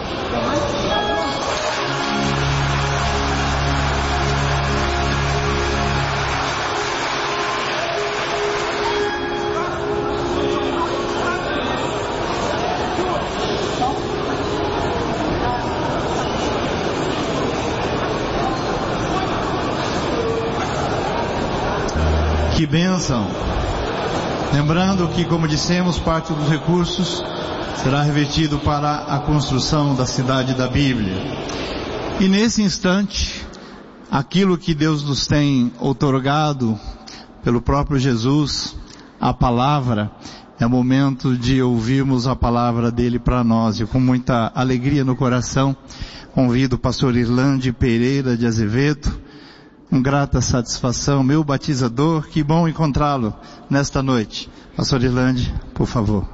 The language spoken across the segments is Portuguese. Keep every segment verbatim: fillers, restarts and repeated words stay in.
Que bênção! Lembrando que, como dissemos, parte dos recursos será revertido para a construção da cidade da Bíblia. E nesse instante, aquilo que Deus nos tem outorgado pelo próprio Jesus, a palavra, é o momento de ouvirmos a palavra dele para nós. E com muita alegria no coração, convido o pastor Irlande Pereira de Azevedo, com grata satisfação, meu batizador, que bom encontrá-lo nesta noite. Pastor Irlande, por favor.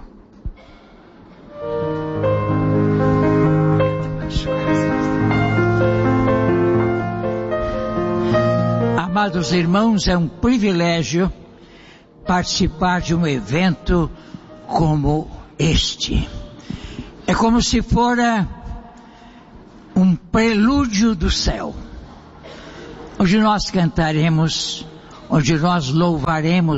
Amados irmãos, é um privilégio participar de um evento como este. É como se fora um prelúdio do céu, onde nós cantaremos, onde nós louvaremos.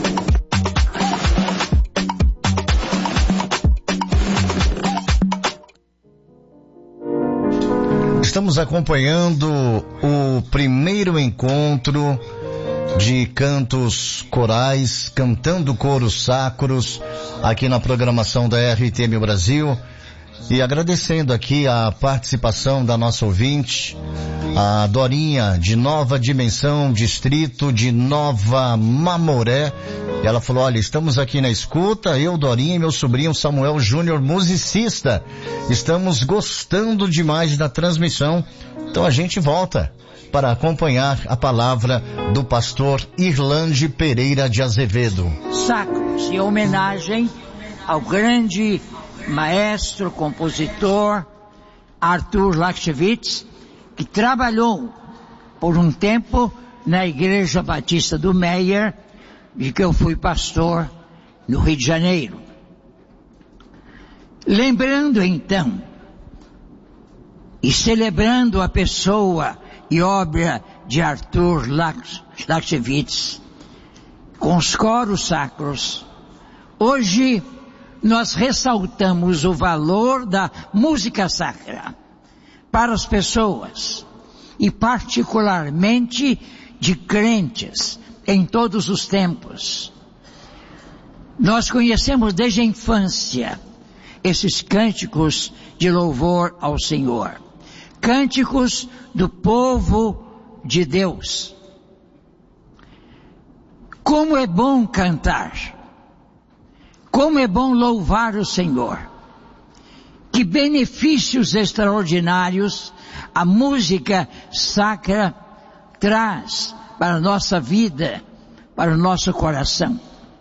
Estamos acompanhando o primeiro encontro de cantos corais, cantando coros sacros, aqui na programação da R T M Brasil. E agradecendo aqui a participação da nossa ouvinte, a Dorinha, de Nova Dimensão, distrito de Nova Mamoré. Ela falou, olha, estamos aqui na escuta, eu, Dorinha e meu sobrinho Samuel Júnior, musicista. Estamos gostando demais da transmissão. Então a gente volta para acompanhar a palavra do pastor Irlande Pereira de Azevedo. Sacros, em homenagem ao grande maestro, compositor Arthur Lachevitz, que trabalhou por um tempo na Igreja Batista do Meier, de que eu fui pastor no Rio de Janeiro. Lembrando então e celebrando a pessoa e obra de Arthur Lachevitz com os coros sacros, hoje nós ressaltamos o valor da música sacra para as pessoas e particularmente de crentes em todos os tempos. Nós conhecemos desde a infância esses cânticos de louvor ao Senhor, cânticos do povo de Deus. Como é bom cantar! Como é bom louvar o Senhor! Que benefícios extraordinários a música sacra traz para a nossa vida, para o nosso coração.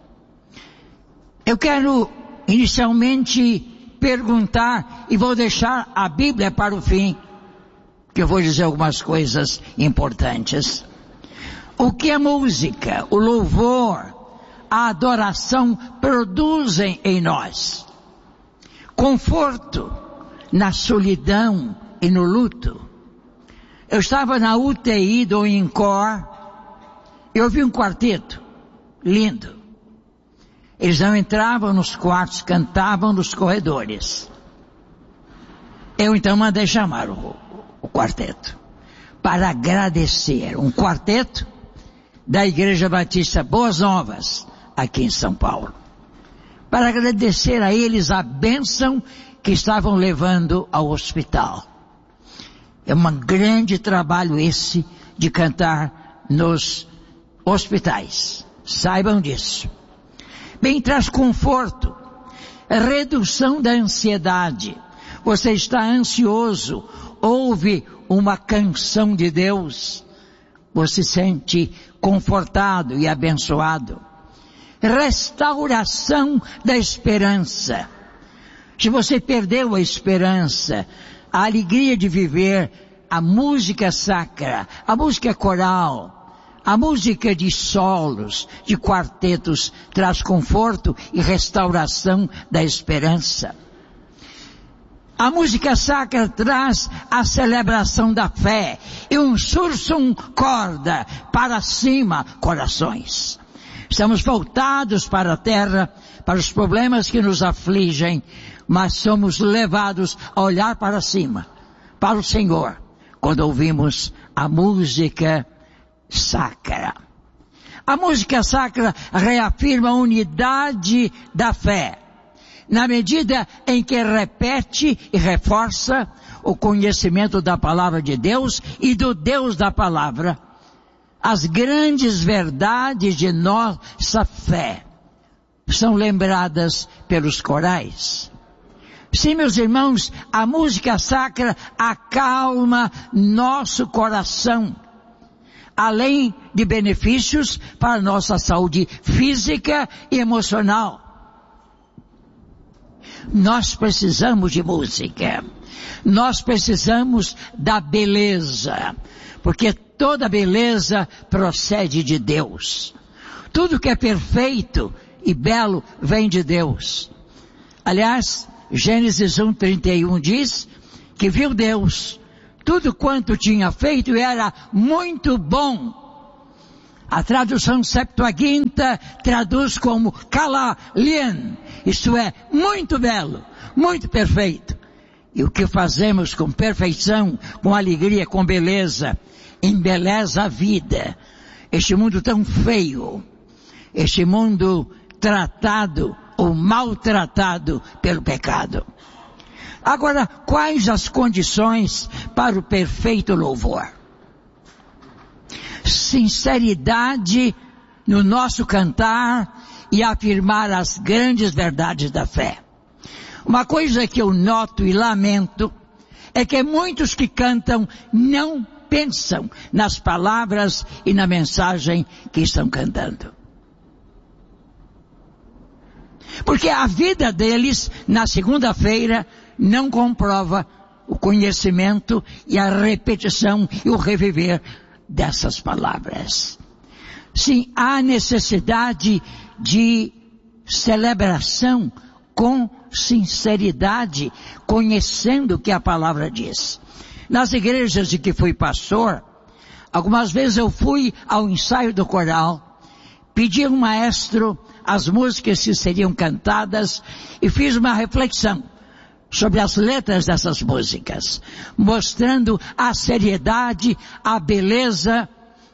Eu quero inicialmente perguntar, e vou deixar a Bíblia para o fim, que eu vou dizer algumas coisas importantes. O que a música, o louvor, a adoração produzem em nós? Conforto na solidão e no luto. Eu estava na U T I do INCOR, eu vi um quarteto lindo. Eles não entravam nos quartos, cantavam nos corredores. Eu então mandei chamar o, o quarteto para agradecer. Um quarteto da Igreja Batista Boas Novas, aqui em São Paulo, para agradecer a eles a bênção que estavam levando ao hospital. É um grande trabalho esse de cantar nos hospitais. Saibam disso. Bem, traz conforto, redução da ansiedade. Você está ansioso, ouve uma canção de Deus, você se sente confortado e abençoado. Restauração da esperança. Se você perdeu a esperança, a alegria de viver, a música sacra, a música coral, a música de solos, de quartetos, traz conforto e restauração da esperança. A música sacra traz a celebração da fé e um sursum corda para cima, corações. Estamos voltados para a terra, para os problemas que nos afligem, mas somos levados a olhar para cima, para o Senhor, quando ouvimos a música sacra. A música sacra reafirma a unidade da fé, na medida em que repete e reforça o conhecimento da palavra de Deus e do Deus da palavra. As grandes verdades de nossa fé são lembradas pelos corais. Sim, meus irmãos, a música sacra acalma nosso coração, além de benefícios para nossa saúde física e emocional. Nós precisamos de música. Nós precisamos da beleza, porque toda beleza procede de Deus. Tudo que é perfeito e belo vem de Deus. Aliás, Gênesis um, trinta e um diz que viu Deus tudo quanto tinha feito e era muito bom. A tradução Septuaginta traduz como Kalalien, isto é, muito belo, muito perfeito. E o que fazemos com perfeição, com alegria, com beleza, embeleza a vida. Este mundo tão feio, este mundo tratado ou maltratado pelo pecado. Agora, quais as condições para o perfeito louvor? Sinceridade no nosso cantar e afirmar as grandes verdades da fé. Uma coisa que eu noto e lamento é que muitos que cantam não pensam nas palavras e na mensagem que estão cantando. Porque a vida deles, na segunda-feira, não comprova o conhecimento e a repetição e o reviver dessas palavras. Sim, há necessidade de celebração com sinceridade, conhecendo o que a palavra diz. Nas igrejas de que fui pastor, algumas vezes eu fui ao ensaio do coral, pedi ao maestro as músicas que seriam cantadas e fiz uma reflexão sobre as letras dessas músicas, mostrando a seriedade, a beleza,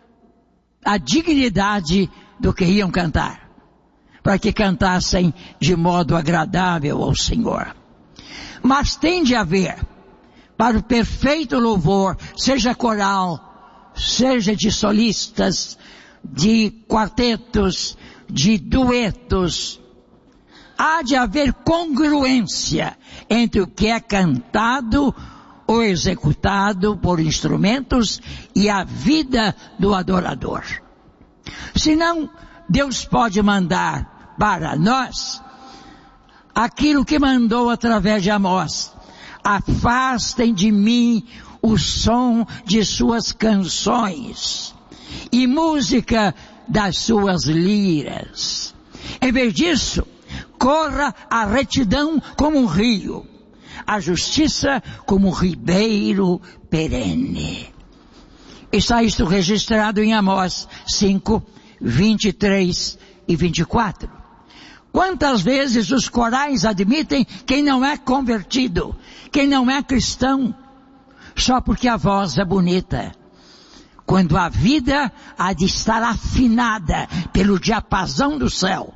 a dignidade do que iam cantar, para que cantassem de modo agradável ao Senhor. Mas tem de haver, para o perfeito louvor, seja coral, seja de solistas, de quartetos, de duetos, há de haver congruência entre o que é cantado ou executado por instrumentos e a vida do adorador. Senão, Deus pode mandar para nós aquilo que mandou através de Amós: afastem de mim o som de suas canções e música das suas liras. Em vez disso, corra a retidão como um rio, a justiça como um ribeiro perene. Está isto registrado em Amós cinco, vinte e três e vinte e quatro. Quantas vezes os corais admitem quem não é convertido, quem não é cristão, só porque a voz é bonita, quando a vida há de estar afinada pelo diapasão do céu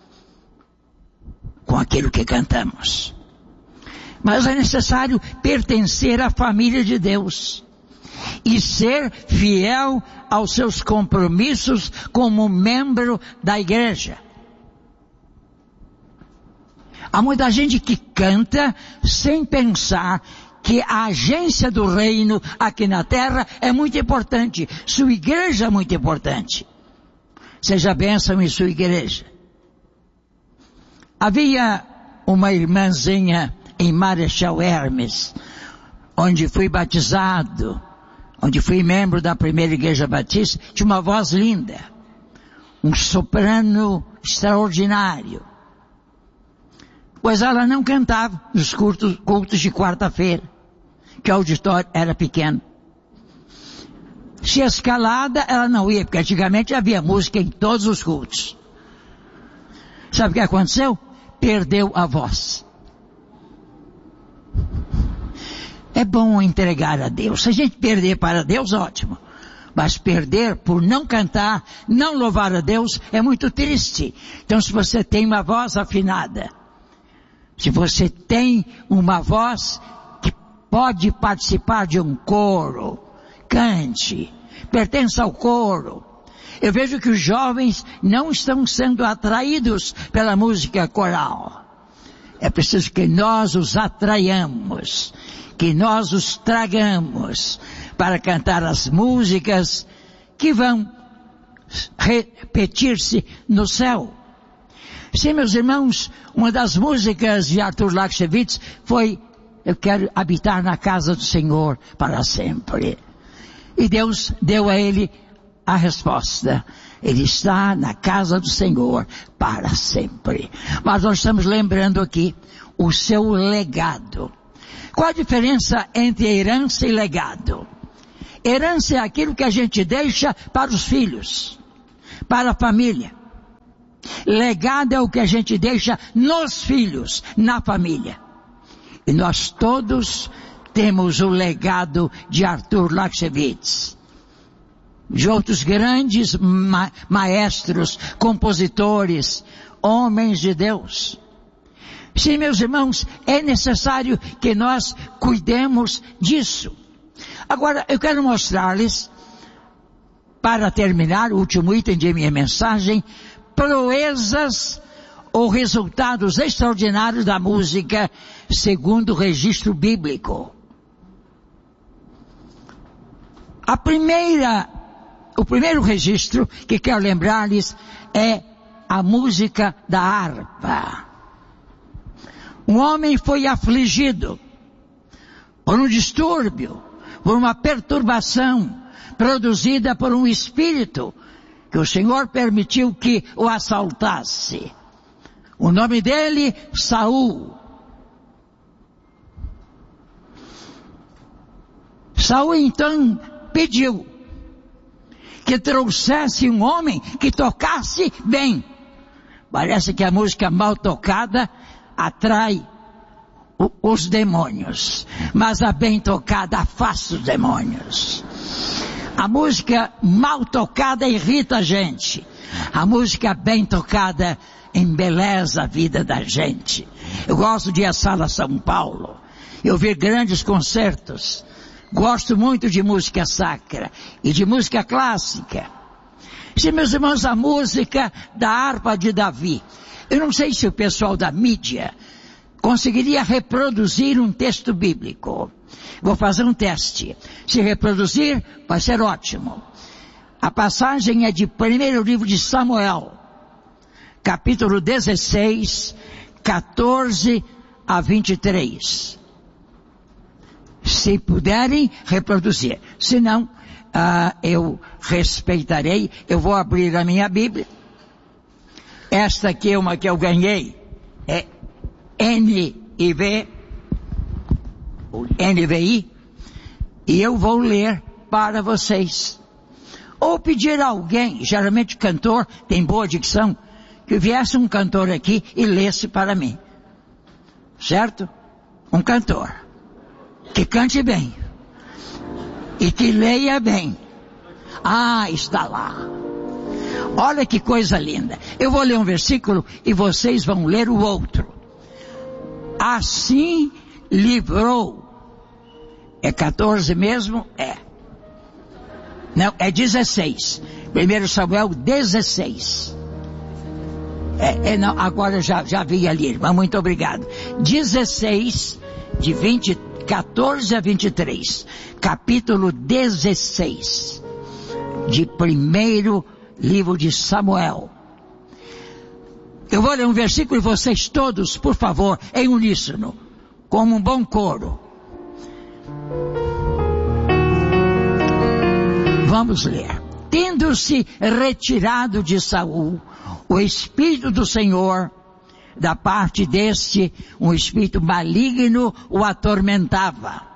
com aquilo que cantamos. Mas é necessário pertencer à família de Deus e ser fiel aos seus compromissos como membro da igreja. Há muita gente que canta sem pensar que a agência do reino aqui na terra é muito importante, sua igreja é muito importante. Seja bênção em sua igreja. Havia uma irmãzinha em Marechal Hermes, onde fui batizado, onde fui membro da primeira igreja batista, tinha uma voz linda, um soprano extraordinário. Pois ela não cantava nos cultos, cultos de quarta-feira, que o auditório era pequeno. Se escalada, ela não ia, porque antigamente havia música em todos os cultos. Sabe o que aconteceu? Perdeu a voz. É bom entregar a Deus. Se a gente perder para Deus, ótimo. Mas perder por não cantar, não louvar a Deus, é muito triste. Então, se você tem uma voz afinada, se você tem uma voz que pode participar de um coro, cante, pertence ao coro. Eu vejo que os jovens não estão sendo atraídos pela música coral. É preciso que nós os atraiamos, que nós os tragamos para cantar as músicas que vão repetir-se no céu. Sim, meus irmãos, uma das músicas de Arthur Lakshevitz foi: eu quero habitar na casa do Senhor para sempre. E Deus deu a ele a resposta. Ele está na casa do Senhor para sempre. Mas nós estamos lembrando aqui o seu legado. Qual a diferença entre herança e legado? Herança é aquilo que a gente deixa para os filhos, para a família. Legado é o que a gente deixa nos filhos, na família. E nós todos temos o legado de Arthur Lakshevitz, de outros grandes ma- maestros, compositores, homens de Deus. Sim, meus irmãos, é necessário que nós cuidemos disso. Agora, eu quero mostrar-lhes, para terminar, o último item de minha mensagem, proezas ou resultados extraordinários da música segundo o registro bíblico. A primeira, o primeiro registro que quero lembrar-lhes é a música da harpa. Um homem foi afligido por um distúrbio, por uma perturbação produzida por um espírito que o Senhor permitiu que o assaltasse. O nome dele, Saul. Saul então pediu que trouxesse um homem que tocasse bem. Parece que a música mal tocada atrai o, os demônios, mas a bem tocada afasta os demônios. A música mal tocada irrita a gente. A música bem tocada embeleza a vida da gente. Eu gosto de ir à Sala São Paulo e ouvir grandes concertos. Gosto muito de música sacra e de música clássica. Sim, meus irmãos, a música da harpa de Davi. Eu não sei se o pessoal da mídia conseguiria reproduzir um texto bíblico. Vou fazer um teste. Se reproduzir, vai ser ótimo. A passagem é de primeiro livro de Samuel, capítulo dezesseis, quatorze a vinte e três. Se puderem reproduzir. Se não, uh, eu respeitarei. Eu vou abrir a minha Bíblia. Esta aqui é uma que eu ganhei. É N I V, N V I, e eu vou ler para vocês. Ou pedir a alguém, geralmente cantor, tem boa dicção, que viesse um cantor aqui e lesse para mim. Certo? Um cantor. Que cante bem. E que leia bem. Ah, está lá. Olha que coisa linda. Eu vou ler um versículo e vocês vão ler o outro. Assim livrou. É quatorze mesmo? É. Não, é dezesseis. primeiro Samuel dezesseis. É, é não, agora já, já vi ali, mas muito obrigado. dezesseis, de vinte, quatorze a vinte e três. Capítulo dezesseis. De primeiro livro de Samuel. Eu vou ler um versículo e vocês todos, por favor, em uníssono, como um bom coro. Vamos ler. Tendo-se retirado de Saul, o Espírito do Senhor da parte deste, um espírito maligno o atormentava.